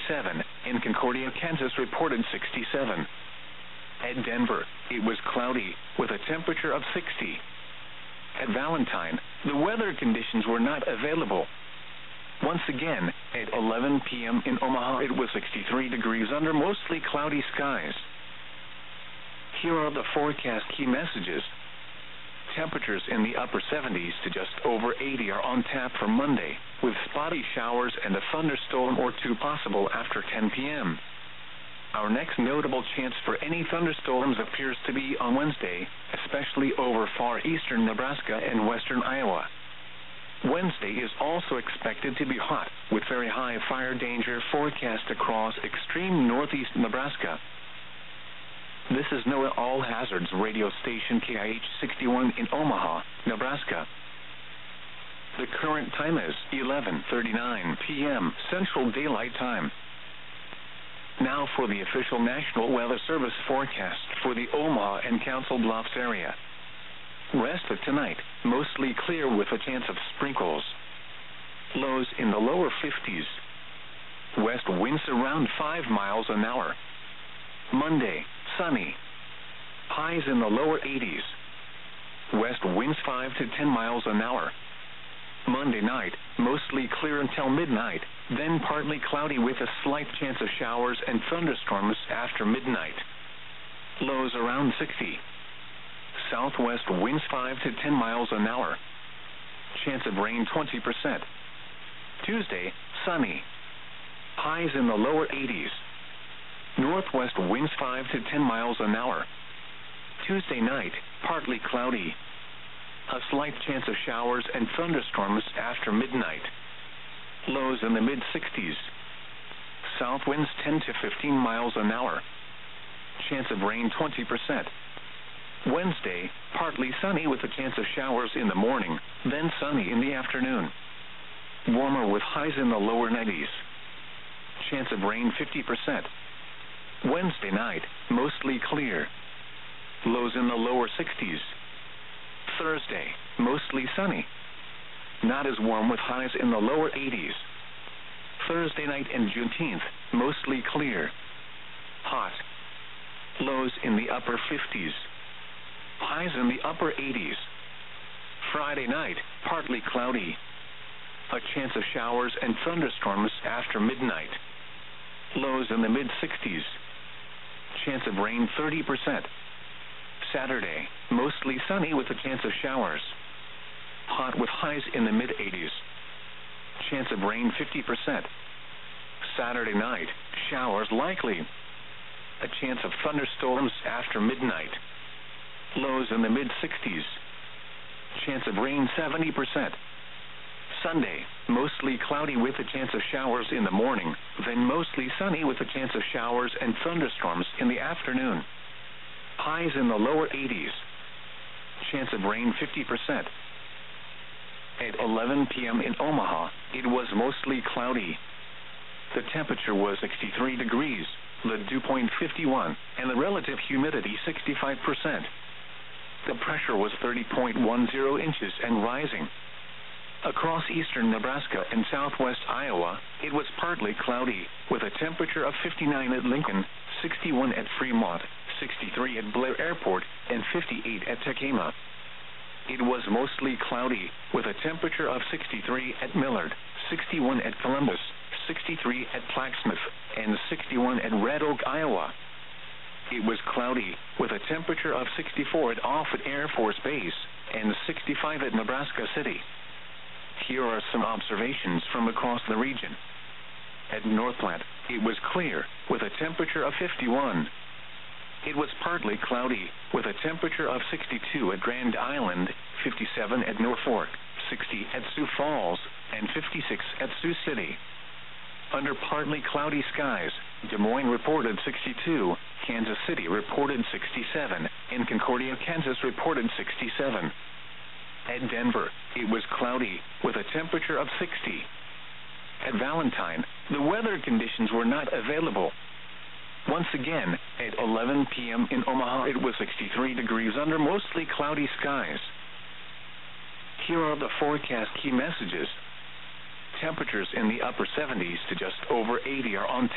67. In Concordia, Kansas reported 67. At Denver, it was cloudy, with a temperature of 60. At Valentine, the weather conditions were not available. Once again, at 11 p.m. in Omaha, it was 63 degrees under mostly cloudy skies. Here are the forecast key messages. Temperatures in the upper 70s to just over 80 are on tap for Monday, with spotty showers and a thunderstorm or two possible after 10 p.m. Our next notable chance for any thunderstorms appears to be on Wednesday, especially over far eastern Nebraska and western Iowa. Wednesday is also expected to be hot, with very high fire danger forecast across extreme northeast Nebraska. This is NOAA All Hazards radio station KIH 61 in Omaha, Nebraska. The current time is 11:39 p.m. Central Daylight Time. Now for the official National Weather Service forecast for the Omaha and Council Bluffs area. Rest of tonight, mostly clear with a chance of sprinkles. Lows in the lower 50s. West winds around 5 miles an hour. Monday, sunny. Highs in the lower 80s. West winds 5 to 10 miles an hour. Monday night, mostly clear until midnight, then partly cloudy with a slight chance of showers and thunderstorms after midnight. Lows around 60. Southwest winds 5 to 10 miles an hour. Chance of rain 20%. Tuesday, sunny. Highs in the lower 80s. Northwest winds 5 to 10 miles an hour. Tuesday night, partly cloudy. A slight chance of showers and thunderstorms after midnight. Lows in the mid-60s. South winds 10 to 15 miles an hour. Chance of rain 20%. Wednesday, partly sunny with a chance of showers in the morning, then sunny in the afternoon. Warmer with highs in the lower 90s. Chance of rain 50%. Wednesday night, mostly clear. Lows in the lower 60s. Thursday, mostly sunny. Not as warm with highs in the lower 80s. Thursday night and Juneteenth, mostly clear. Hot. Lows in the upper 50s. Highs in the upper 80s. Friday night, partly cloudy. A chance of showers and thunderstorms after midnight. Lows in the mid-60s. Chance of rain 30%. Saturday, mostly sunny with a chance of showers. Hot with highs in the mid-80s. Chance of rain 50%. Saturday night, showers likely. A chance of thunderstorms after midnight. Lows in the mid-60s. Chance of rain 70%. Sunday, mostly cloudy with a chance of showers in the morning, then mostly sunny with a chance of showers and thunderstorms in the afternoon. Highs in the lower 80s. Chance of rain 50%. At 11 p.m. in Omaha, it was mostly cloudy. The temperature was 63 degrees, the dew point 51, and the relative humidity 65%. The pressure was 30.10 inches and rising. Across eastern Nebraska and southwest Iowa, it was partly cloudy, with a temperature of 59 at Lincoln, 61 at Fremont, 63 at Blair Airport, and 58 at Tacoma. It was mostly cloudy, with a temperature of 63 at Millard, 61 at Columbus, 63 at Plaquemine, and 61 at Red Oak, Iowa. It was cloudy, with a temperature of 64 at Offutt Air Force Base, and 65 at Nebraska City. Here are some observations from across the region. At Northplant, it was clear, with a temperature of 51. It was partly cloudy, with a temperature of 62 at Grand Island, 57 at Norfolk, 60 at Sioux Falls, and 56 at Sioux City. Under partly cloudy skies, Des Moines reported 62, Kansas City reported 67, and Concordia, Kansas reported 67. At Denver, it was cloudy, with a temperature of 60. At Valentine, the weather conditions were not available. Once again, at 11 p.m. in Omaha, it was 63 degrees under mostly cloudy skies. Here are the forecast key messages. Temperatures in the upper 70s to just over 80 are on